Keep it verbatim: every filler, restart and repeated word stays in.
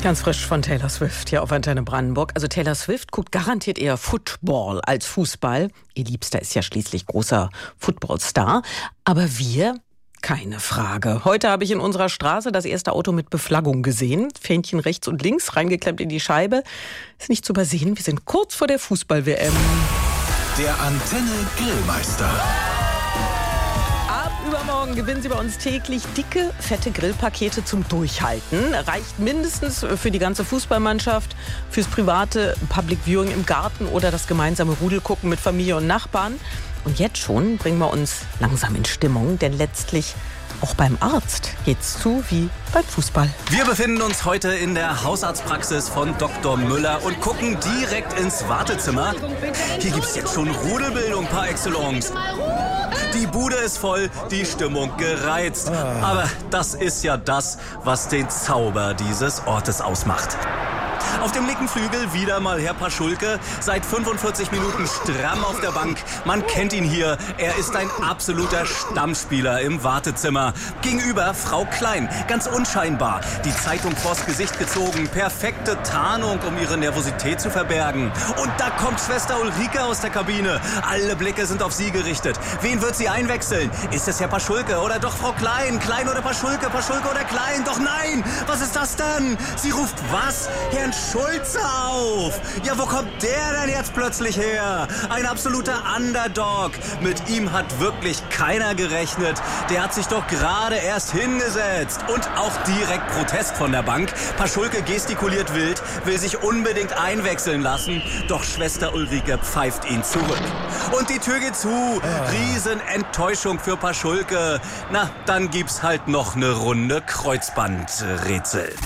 Ganz frisch von Taylor Swift hier auf Antenne Brandenburg. Also Taylor Swift guckt garantiert eher Football als Fußball. Ihr Liebster ist ja schließlich großer Footballstar. Aber wir, keine Frage. Heute habe ich in unserer Straße das erste Auto mit Beflaggung gesehen. Fähnchen rechts und links, reingeklemmt in die Scheibe. Ist nicht zu übersehen, wir sind kurz vor der Fußball-W M. Der Antenne Grillmeister. Übermorgen gewinnen Sie bei uns täglich dicke, fette Grillpakete zum Durchhalten. Reicht mindestens für die ganze Fußballmannschaft, fürs private Public Viewing im Garten oder das gemeinsame Rudelgucken mit Familie und Nachbarn. Und jetzt schon bringen wir uns langsam in Stimmung, denn letztlich auch beim Arzt geht's zu wie beim Fußball. Wir befinden uns heute in der Hausarztpraxis von Doktor Müller und gucken direkt ins Wartezimmer. Hier gibt's jetzt schon Rudelbildung par excellence. Die Bude ist voll, die Stimmung gereizt. Aber das ist ja das, was den Zauber dieses Ortes ausmacht. Auf dem linken Flügel wieder mal Herr Paschulke, seit fünfundvierzig Minuten stramm auf der Bank. Man kennt ihn hier, er ist ein absoluter Stammspieler im Wartezimmer. Gegenüber Frau Klein, ganz unscheinbar, die Zeitung vors Gesicht gezogen, perfekte Tarnung, um ihre Nervosität zu verbergen. Und da kommt Schwester Ulrike aus der Kabine. Alle Blicke sind auf sie gerichtet. Wen wird sie einwechseln? Ist es Herr Paschulke oder doch Frau Klein? Klein oder Paschulke, Paschulke oder Klein? Doch nein, was ist das denn? Sie ruft was? Herrn Schulze auf! Ja, wo kommt der denn jetzt plötzlich her? Ein absoluter Underdog. Mit ihm hat wirklich keiner gerechnet. Der hat sich doch gerade erst hingesetzt. Und auch direkt Protest von der Bank. Paschulke gestikuliert wild, will sich unbedingt einwechseln lassen. Doch Schwester Ulrike pfeift ihn zurück. Und die Tür geht zu. Riesenenttäuschung für Paschulke. Na, dann gibt's halt noch eine Runde Kreuzbandrätsel.